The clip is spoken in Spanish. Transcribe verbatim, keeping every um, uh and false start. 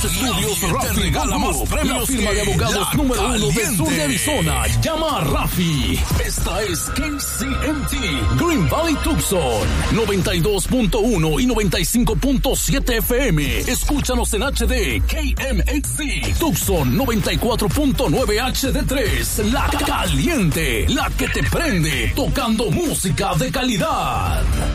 Estudios Rafi regala más premios. La firma de abogados número uno de sur de Arizona. Llama a Rafi. Esta es K C M T Green Valley Tucson noventa y dos punto uno y noventa y cinco punto siete F M. Escúchanos en H D K M X Z Tucson noventa y cuatro punto nueve H D tres. La caliente, la que te prende, tocando música de calidad.